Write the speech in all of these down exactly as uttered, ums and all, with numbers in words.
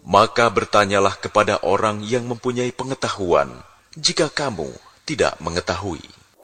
Maka bertanyalah kepada orang yang mempunyai pengetahuan, jika kamu tidak mengetahui.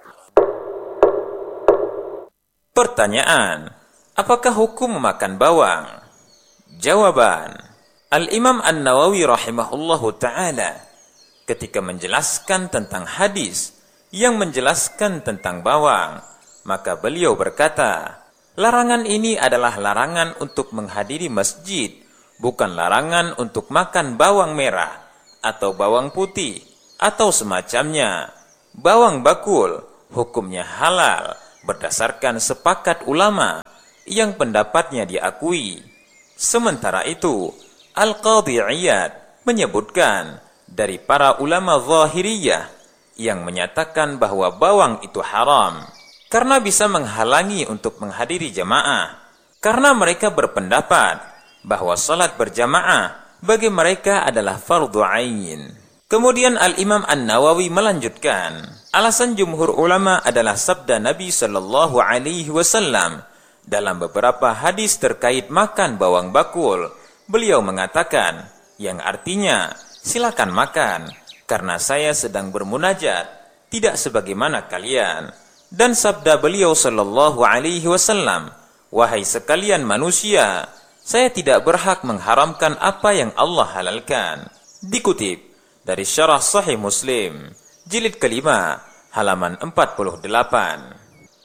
Pertanyaan, apakah hukum memakan bawang? Jawaban, Al-Imam An-Nawawi rahimahullahu ta'ala ketika menjelaskan tentang hadis yang menjelaskan tentang bawang, maka beliau berkata, larangan ini adalah larangan untuk menghadiri masjid, bukan larangan untuk makan bawang merah atau bawang putih atau semacamnya. Bawang bakul hukumnya halal berdasarkan sepakat ulama yang pendapatnya diakui. Sementara itu, Al-Qadhi Iyad menyebutkan dari para ulama Zahiriyah yang menyatakan bahwa bawang itu haram karena bisa menghalangi untuk menghadiri jamaah, karena mereka berpendapat bahwa salat berjamaah bagi mereka adalah fardhu ain. Kemudian Al-Imam An-Nawawi melanjutkan, alasan jumhur ulama adalah sabda Nabi sallallahu alaihi wasallam dalam beberapa hadis terkait makan bawang bakul. Beliau mengatakan, yang artinya, silakan makan, karena saya sedang bermunajat, tidak sebagaimana kalian. Dan sabda beliau sallallahu alaihi wasallam, wahai sekalian manusia, saya tidak berhak mengharamkan apa yang Allah halalkan. Dikutip dari Syarah Sahih Muslim, jilid kelima, halaman empat puluh delapan.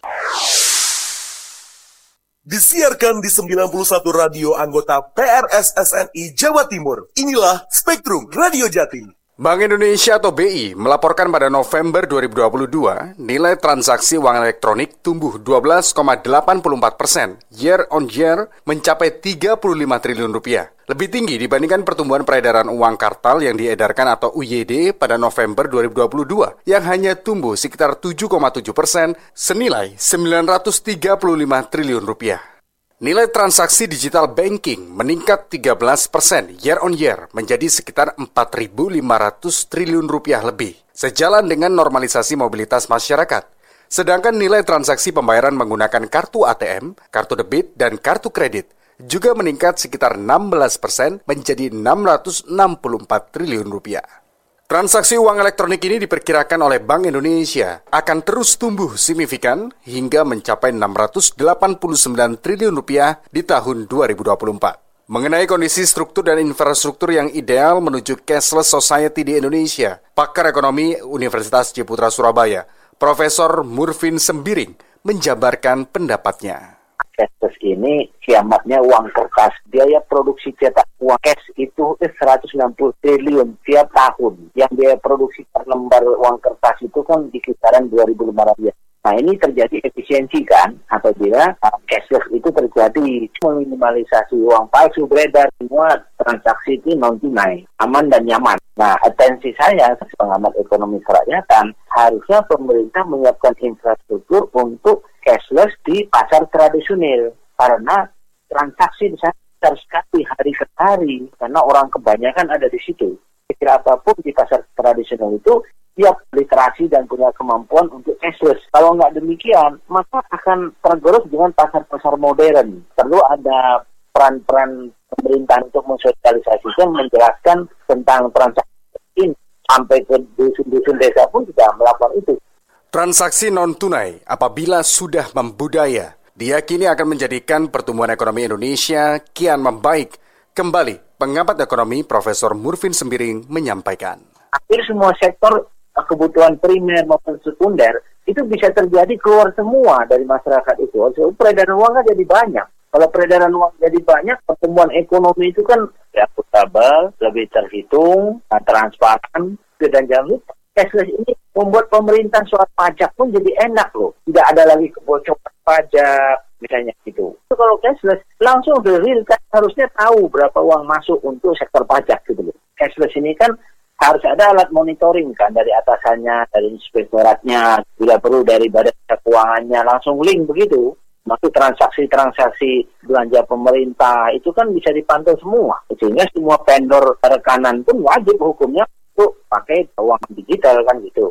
Disiarkan di sembilan puluh satu radio anggota P R S S N I Jawa Timur. Inilah Spektrum Radio Jatim. Bank Indonesia atau B I melaporkan pada November dua ribu dua puluh dua nilai transaksi uang elektronik tumbuh dua belas koma delapan empat persen year on year mencapai tiga puluh lima triliun rupiah. Lebih tinggi dibandingkan pertumbuhan peredaran uang kartal yang diedarkan atau U Y D pada November dua ribu dua puluh dua yang hanya tumbuh sekitar tujuh koma tujuh persen senilai sembilan ratus tiga puluh lima triliun rupiah. Nilai transaksi digital banking meningkat tiga belas persen year on year menjadi sekitar empat ribu lima ratus triliun rupiah lebih, sejalan dengan normalisasi mobilitas masyarakat. Sedangkan nilai transaksi pembayaran menggunakan kartu A T M, kartu debit, dan kartu kredit juga meningkat sekitar enam belas persen menjadi enam ratus enam puluh empat triliun rupiah. Transaksi uang elektronik ini diperkirakan oleh Bank Indonesia akan terus tumbuh signifikan hingga mencapai enam ratus delapan puluh sembilan triliun rupiah di tahun dua ribu dua puluh empat. Mengenai kondisi struktur dan infrastruktur yang ideal menuju cashless society di Indonesia, pakar ekonomi Universitas Ciputra Surabaya, Profesor Murfin Sembiring, menjabarkan pendapatnya. Cashless ini kiamatnya uang kertas. Biaya produksi cetak uang cash itu seratus sembilan puluh triliun tiap tahun. Yang biaya produksi per lembar uang kertas itu kan di kisaran dua ribu lima ratus. Nah, ini terjadi efisiensi kan apabila cashless itu terjadi, meminimalisasi uang palsu beredar, semua transaksi itu non tunai, aman dan nyaman. Nah, atensi saya sebagai pengamat ekonomi kerakyatan, harusnya pemerintah menyiapkan infrastruktur untuk cashless di pasar tradisional, karena transaksi di sana besar sekali hari ke hari, karena orang kebanyakan ada di situ. Kira apapun di pasar tradisional itu siap literasi dan punya kemampuan untuk cashless. Kalau nggak demikian, maka akan tergerus dengan pasar-pasar modern. Perlu ada peran-peran pemerintah untuk mensosialisasikan, menjelaskan tentang transaksi ini. Sampai ke dusun-dusun desa pun juga melakukan itu. Transaksi non-tunai apabila sudah membudaya, diyakini akan menjadikan pertumbuhan ekonomi Indonesia kian membaik. Kembali, pengamat ekonomi Profesor Murfin Sembiring menyampaikan. Hampir semua sektor kebutuhan primer maupun sekunder itu bisa terjadi keluar semua dari masyarakat itu. So, peredaran uang kan jadi banyak. Kalau peredaran uang jadi banyak, pertumbuhan ekonomi itu kan ya akuntabel, lebih terhitung, transparan, dan jangan lupa cashless ini membuat pemerintah soal pajak pun jadi enak loh. Tidak ada lagi kebocoran pajak, misalnya gitu. So, kalau cashless langsung the real kan harusnya tahu berapa uang masuk untuk sektor pajak gitu loh. Cashless ini kan harus ada alat monitoring kan dari atasannya, dari inspektoratnya, bila perlu dari badan keuangannya, langsung link begitu. Masuk transaksi-transaksi belanja pemerintah itu kan bisa dipantau semua. Sehingga semua vendor rekanan pun wajib hukumnya untuk pakai uang digital kan gitu.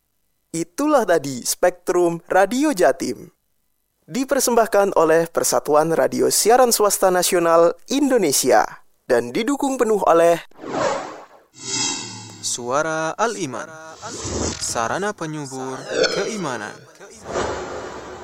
Itulah tadi Spektrum Radio Jatim. Dipersembahkan oleh Persatuan Radio Siaran Swasta Nasional Indonesia dan didukung penuh oleh Suara Al-Iman, sarana penyubur keimanan.